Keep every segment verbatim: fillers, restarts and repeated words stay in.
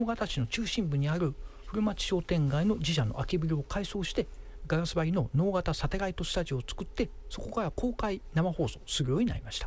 大型市の中心部にある古町商店街の自社の空きビルを改装してガラス張りのノー型サテライトスタジオを作って、そこから公開生放送するようになりました。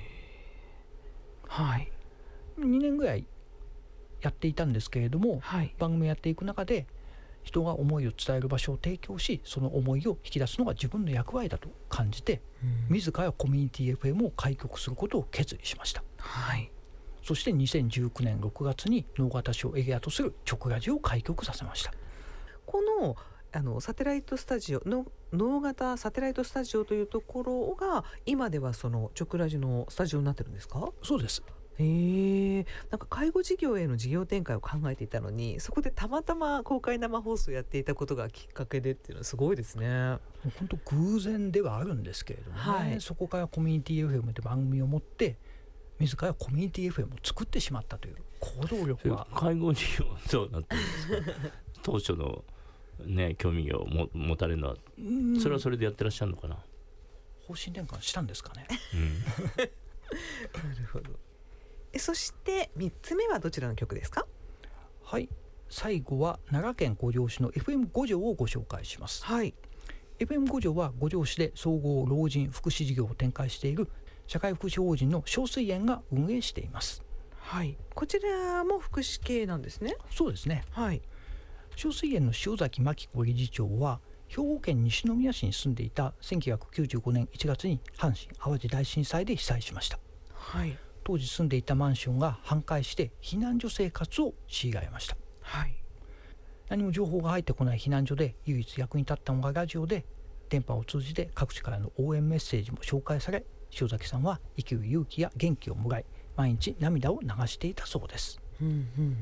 はい、 にねんぐらいやっていたんですけれども、 はい、 番組をやっていく中で人が思いを伝える場所を提供し、その思いを引き出すのが自分の役割だと感じて、うん、自らコミュニティ エフエム を開局することを決意しました。 はい、 そしてにせんじゅうきゅうねんろくがつにノー型市をエリアとする直ラジオを開局させました。 このあのサテライトスタジオのノー型サテライトスタジオというところが今ではその直ラジのスタジオになってるんですか？ そうです。 へえ、なんか介護事業への事業展開を考えていたのに、そこでたまたま公開生放送をやっていたことがきっかけでっていうのはすごいですね。 本当偶然ではあるんですけれどもね、はい、そこからコミュニティ エフエム で番組を持って自らコミュニティ エフエム を作ってしまったという行動力が。 介護事業どうなってるんですか当初の、ね、興味をも持たれるのはそれはそれでやってらっしゃるのかな。 方針転換したんですかね、 うん、なるほど。えそしてみっつめはどちらの曲ですか？ はい、最後は奈良県五条市の エフエム 五条をご紹介します。 はい、 エフエム 五条は五条市で総合老人福祉事業を展開している社会福祉法人の小水園が運営しています。 はい、こちらも福祉系なんですね。 そうですね。 はい、 小水園の塩崎真紀子理事長は兵庫県西宮市に住んでいたせんきゅうひゃくきゅうじゅうごねんいちがつに阪神・淡路大震災で被災しました。 はい、 当時住んでいたマンションが半壊して避難所生活を強いられました。 はい、 何も情報が入ってこない避難所で唯一役に立ったのがラジオで、電波を通じて各地からの応援メッセージも紹介され、塩崎さんは生きる勇気や元気をもらい毎日涙を流していたそうです。 うんうん、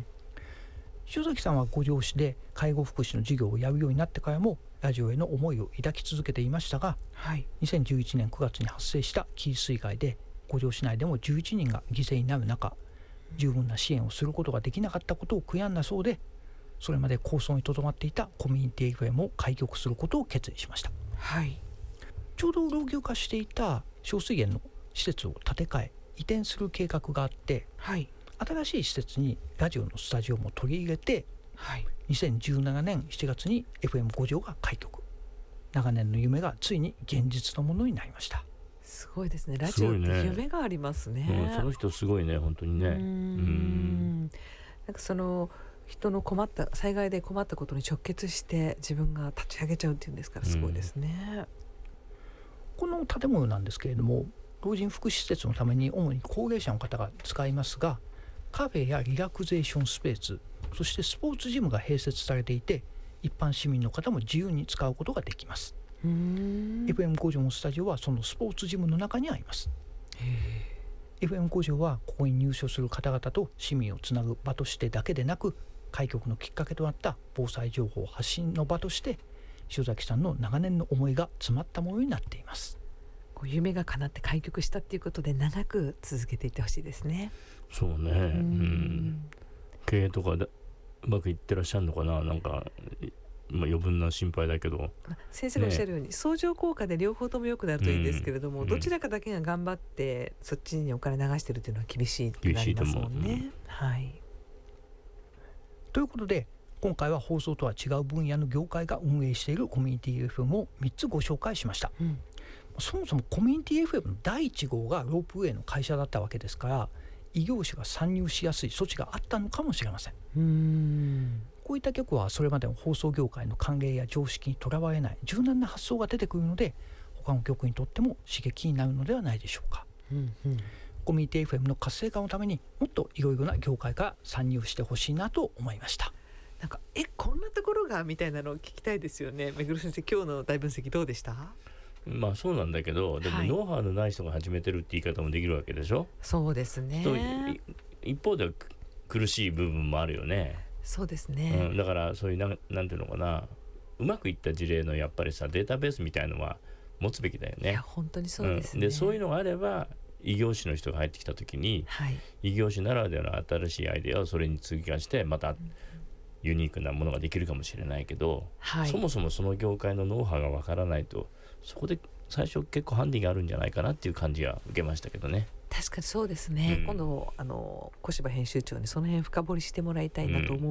塩崎さんは五条市で介護福祉の事業をやるようになってからもラジオへの思いを抱き続けていましたが、 はい、 にせんじゅういちねんくがつに発生した紀伊水害で五条市内でもじゅういちにんが犠牲になる中、十分な支援をすることができなかったことを悔やんだそうで、それまで構想にとどまっていたコミュニティ エフエム を開局することを決意しました。 はい、 ちょうど老朽化していた小水園の施設を建て替え移転する計画があって、 はい、 新しい施設にラジオのスタジオも取り入れて、 はい、 にせんじゅうななねんしちがつに エフエム 五条が開局。長年の夢がついに現実のものになりました。 すごいですね。ラジオって夢がありますね。 うん、その人すごいね、本当にね。うーん、 うーん、なんかその人の困った災害で困ったことに直結して自分が立ち上げちゃうっていうんですからすごいですね。 この建物なんですけれども、老人福祉施設のために主に高齢者の方が使いますが、カフェやリラクゼーションスペース、そしてスポーツジムが併設されていて、一般市民の方も自由に使うことができます。 うーん、 エフエム 五条のスタジオはそのスポーツジムの中にあります。エフエム 五条はここに入所する方々と市民をつなぐ場としてだけでなく、開局のきっかけとなった防災情報発信の場として塩崎さんの長年の思いが詰まったものになっています。 こう夢が叶って開局したっていうことで長く続けていってほしいですね。 そうね、うん、経営とかでうまくいってらっしゃるのかな。なんか、まあ、余分な心配だけど、 先生がおっしゃるように、ね、相乗効果で両方とも良くなるといいですけれども、うん、どちらかだけが頑張ってそっちにお金流してるっていうのは厳しいくなりますもんね。うん、はい、 ということで今回は放送とは違う分野の業界が運営しているコミュニティ エフエム をみっつご紹介しました。うん、そもそもコミュニティ エフエム のだいいち号がロープウェイの会社だったわけですから、異業種が参入しやすい措置があったのかもしれません。 うーん、 こういった局はそれまでの放送業界の慣例や常識にとらわれない柔軟な発想が出てくるので、他の局にとっても刺激になるのではないでしょうか。 うんうん、 コミュニティ エフエム の活性化のためにもっといろいろな業界から参入してほしいなと思いました。 なんかえこんなところがみたいなのを聞きたいですよね。めぐる先生、今日の大分析どうでした？ まあそうなんだけど、でもノウハウのない人が始めてるって言い方もできるわけでしょ。 そうですね。 一方では苦しい部分もあるよね。 そうですね、 うん、だからそういうな ん, なんていうのかな、うまくいった事例のやっぱりさデータベースみたいのは持つべきだよね。 いや本当にそうですね、 うん、でそういうのがあれば異業種の人が入ってきた時に、はい、異業種ならではの新しいアイデアをそれに追加してまた、うん、ユニークなものができるかもしれないけど、はい、そもそもその業界のノウハウがわからないと、そこで最初結構ハンディがあるんじゃないかなっていう感じは受けましたけどね。 確かにそうですね、うん、今度あの小柴編集長にその辺深掘りしてもらいたいなと思